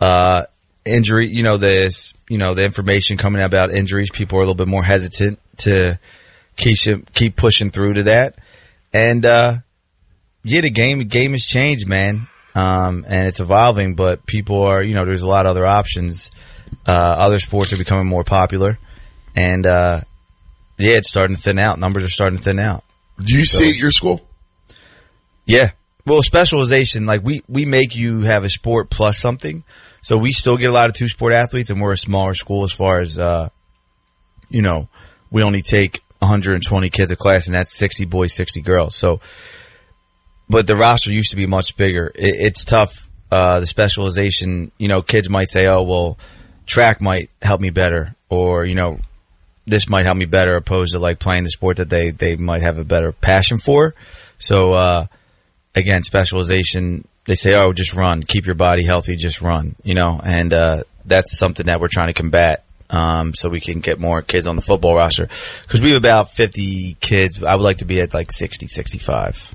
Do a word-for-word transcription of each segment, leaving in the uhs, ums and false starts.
Uh, injury, you know, this, you know, the information coming out about injuries, people are a little bit more hesitant to keep keep pushing through to that. And uh, yeah, the game game has changed, man, um, and it's evolving. But people are, you know, there's a lot of other options. Uh, other sports are becoming more popular, and uh, yeah, it's starting to thin out. Numbers are starting to thin out. Do you so, see it at your school? Yeah. Well, specialization, like we, we make you have a sport plus something. So we still get a lot of two-sport athletes, and we're a smaller school as far as, uh, you know, we only take one hundred twenty kids a class, and that's sixty boys, sixty girls. So, but the roster used to be much bigger. It, it's tough. Uh, the specialization, you know, kids might say, oh, well, track might help me better, or, you know, this might help me better, opposed to like playing the sport that they, they might have a better passion for. So, uh, again, specialization, they say, oh, just run. Keep your body healthy, just run, you know, and uh, that's something that we're trying to combat um, so we can get more kids on the football roster. Because we have about fifty kids. I would like to be at like sixty, sixty-five.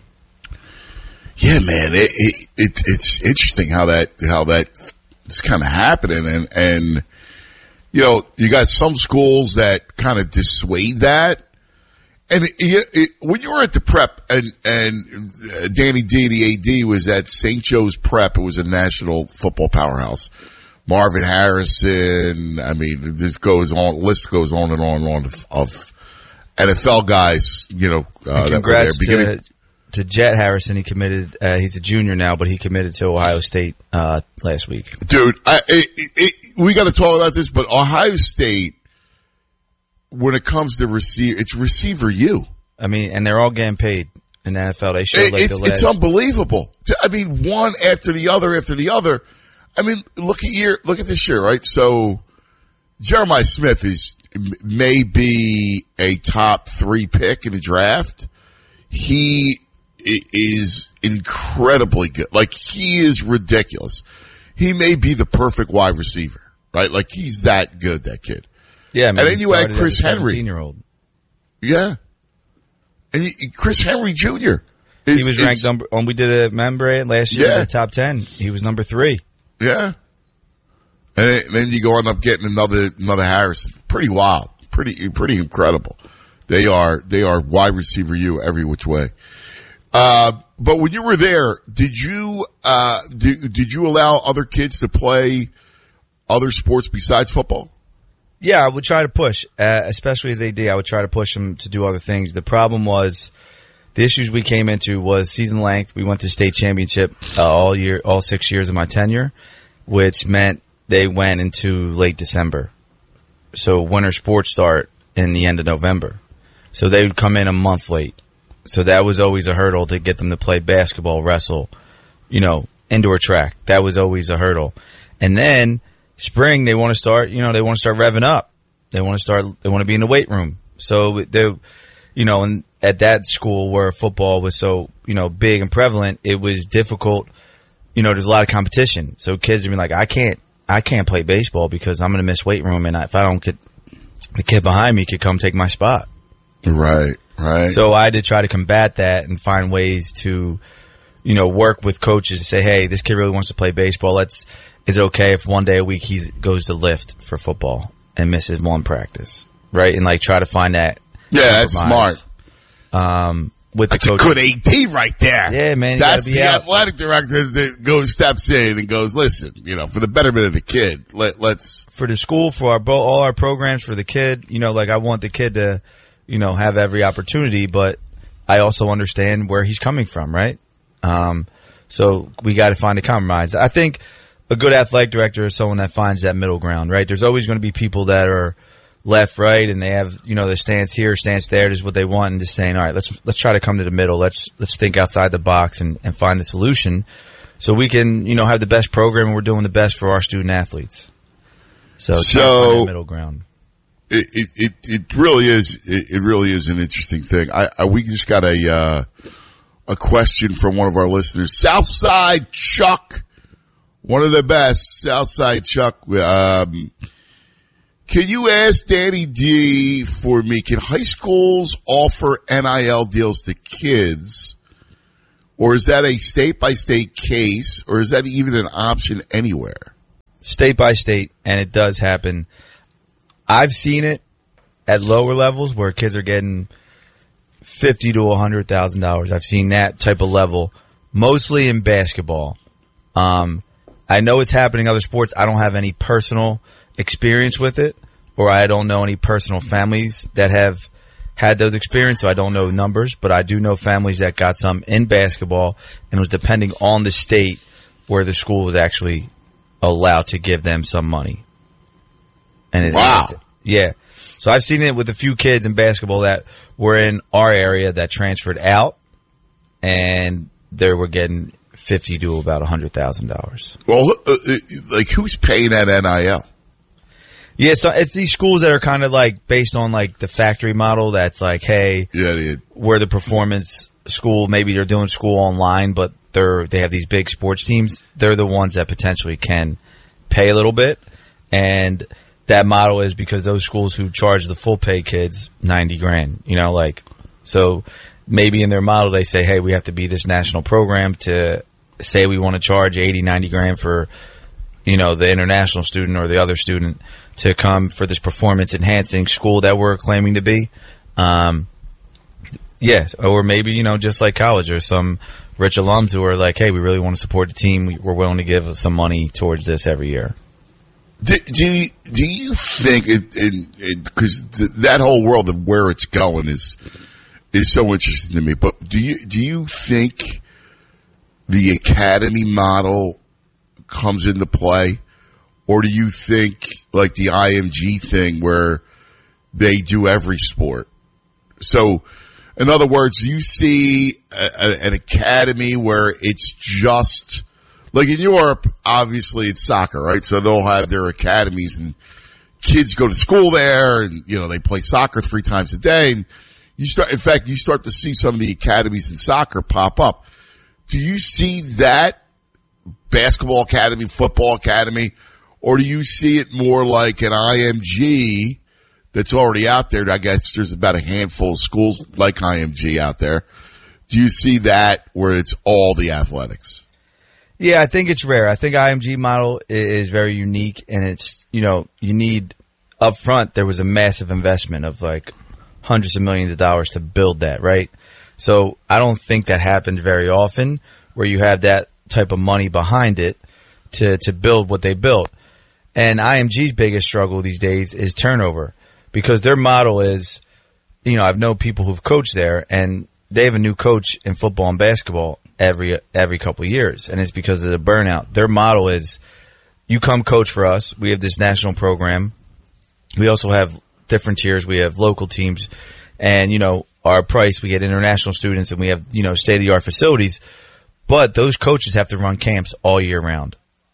Yeah, man, it, it, it, it's interesting how that how that is kind of happening. And, and, you know, you got some schools that kind of dissuade that. And it, it, when you were at the prep, and and uh, Danny D, the A D, was at Saint Joe's Prep. It was a national football powerhouse. Marvin Harrison. I mean, this goes on. List goes on and on and on of, of N F L guys. You know, uh, that were there. Beginning. To, to Jet Harrison, he committed. Uh, he's a junior now, but he committed to Ohio State uh, last week. Dude, I, it, it, we got to talk about this, but Ohio State. When it comes to receive, it's receiver you. I mean, and they're all getting paid in the N F L. They show it, like it, the last. It's unbelievable. I mean, one after the other after the other. I mean, look at year, look at this year, right? So, Jeremiah Smith is may be a top three pick in the draft. He is incredibly good. Like, he is ridiculous. He may be the perfect wide receiver, right? Like, he's that good, that kid. Yeah, I mean, and then you had Chris Henry. seventeen-year-old. Yeah. And you, Chris Henry Junior Is, he was ranked number, when we did a member last year, yeah. in the top ten. He was number three. Yeah. And then you go on up getting another, another Harrison. Pretty wild. Pretty, pretty incredible. They are, they are wide receiver you every which way. Uh, but when you were there, did you, uh, did, did you allow other kids to play other sports besides football? Yeah, I would try to push, uh, especially as A D. I would try to push them to do other things. The problem was the issues we came into was season length. We went to state championship uh, all year, all six years of my tenure, which meant they went into late December. So winter sports start in the end of November. So they would come in a month late. So that was always a hurdle to get them to play basketball, wrestle, you know, indoor track. That was always a hurdle. And then spring, they want to start, you know, they want to start revving up. They want to start, they want to be in the weight room. So they, you know, and at that school where football was so, you know, big and prevalent, it was difficult. You know, there's a lot of competition. So kids are like, I can't, I can't play baseball because I'm going to miss weight room. And if I don't get, the kid behind me could come take my spot. Right, right. So I had to try to combat that and find ways to, you know, work with coaches to say, hey, this kid really wants to play baseball. Let's, is it okay if one day a week he goes to lift for football and misses one practice, right? And like try to find that. Yeah, that's smart. Um, with the that's coach. a good A D right there. Yeah, man. That's be the out. athletic director that goes steps in and goes, listen, you know, for the betterment of the kid, let let's for the school, for our all our programs, for the kid. You know, like I want the kid to, you know, have every opportunity, but I also understand where he's coming from, right? Um, so we got to find a compromise. I think a good athletic director is someone that finds that middle ground, right? There's always going to be people that are left, right, and they have, you know, their stance here, stance there, just what they want, and just saying, all right, let's let's try to come to the middle. Let's let's think outside the box and, and find a solution so we can, you know, have the best program and we're doing the best for our student athletes. So, so middle ground. It, it it it really is it, it really is an interesting thing. I, I we just got a uh, a question from one of our listeners, Southside Chuck. One of the best, Southside Chuck. Um, can you ask Danny D for me? Can high schools offer N I L deals to kids, or is that a state by state case, or is that even an option anywhere? state by state, and it does happen. I've seen it at lower levels where kids are getting fifty to a hundred thousand dollars. I've seen that type of level, mostly in basketball. Um, I know it's happening in other sports. I don't have any personal experience with it, or I don't know any personal families that have had those experiences, so I don't know numbers, but I do know families that got some in basketball, and it was depending on the state where the school was actually allowed to give them some money. And it, wow. Yeah. So I've seen it with a few kids in basketball that were in our area that transferred out, and they were getting fifty to about a hundred thousand dollars. Well, uh, like who's paying that N I L? Yeah, so it's these schools that are kind of like based on like the factory model. That's like, hey, yeah, yeah. we're the performance school. Maybe they're doing school online, but they're they have these big sports teams. They're the ones that potentially can pay a little bit, and that model is because those schools who charge the full pay kids ninety grand. You know, like so maybe in their model they say, hey, we have to be this national program to say we want to charge eighty, ninety grand for, you know, the international student or the other student to come for this performance enhancing school that we're claiming to be. Um, yes. Or maybe, you know, just like college, there's some rich alums who are like, hey, we really want to support the team. We're willing to give some money towards this every year. Do, do, you, do you think it, because th- that whole world of where it's going is, is so interesting to me, but do you, do you think the academy model comes into play? Or do you think like the I M G thing where they do every sport? So, in other words, do you see a, a, an academy where it's just like in Europe, obviously it's soccer, right? So they'll have their academies and kids go to school there and, you know, they play soccer three times a day. And you start, in fact, you start to see some of the academies in soccer pop up. Do you see that basketball academy, football academy? Or do you see it more like an I M G that's already out there? I guess there's about a handful of schools like I M G out there. Do you see that where it's all the athletics? Yeah, I think it's rare. I think I M G model is very unique, and it's, you know, you need up front, there was a massive investment of like hundreds of millions of dollars to build that, right? So I don't think that happened very often where you have that type of money behind it to, to build what they built. And I M G's biggest struggle these days is turnover, because their model is, you know, I've known people who've coached there, and they have a new coach in football and basketball every every couple of years, and it's because of the burnout. Their model is, you come coach for us. We have this national program. We also have different tiers. We have local teams, and, you know, our price, we get international students, and we have, you know, state-of-the-art facilities, but those coaches have to run camps all year round.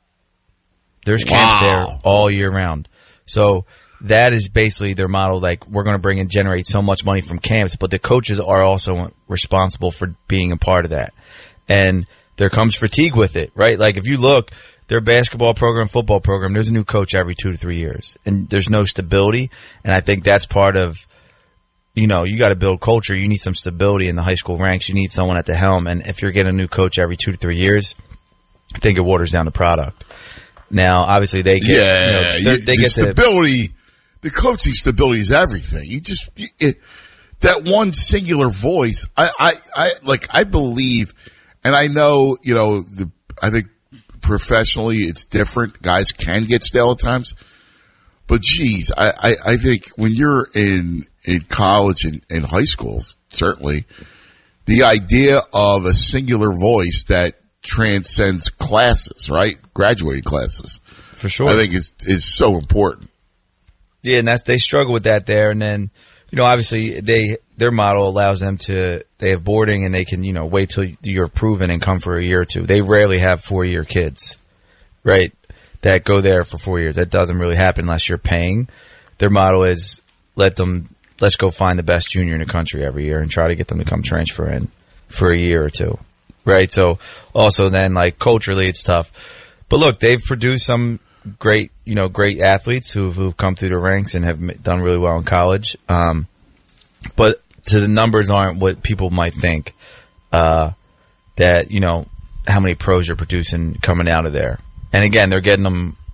There's camps wow. there all year round. So that is basically their model. Like, we're going to bring and generate so much money from camps, but the coaches are also responsible for being a part of that. And there comes fatigue with it, right? Like, if you look, their basketball program, football program, there's a new coach every two to three years, and there's no stability. And I think that's part of, you know, you got to build culture. You need some stability in the high school ranks. You need someone at the helm. And if you're getting a new coach every two to three years, I think it waters down the product. Now, obviously, they get, yeah, you know, you, they the get stability. The coaching stability is everything. You just you, it, that one singular voice. I, I, I like. I believe, and I know, you know. The, I think professionally, it's different. Guys can get stale at times, but geez, I, I, I think when you're in in college and in high school, certainly, the idea of a singular voice that transcends classes, right? Graduating classes. For sure. I think is is so important. Yeah, and that's, they struggle with that there. And then, you know, obviously they, their model allows them to, they have boarding and they can, you know, wait till you're proven and come for a year or two. They rarely have four year kids, right? That go there for four years. That doesn't really happen unless you're paying. Their model is let them, let's go find the best junior in the country every year and try to get them to come transfer in for a year or two. Right. So also then, like, culturally it's tough, but look, they've produced some great, you know, great athletes who've, who've come through the ranks and have done really well in college. Um, but to the numbers aren't what people might think, uh, that, you know, how many pros you're producing coming out of there. And again, they're getting them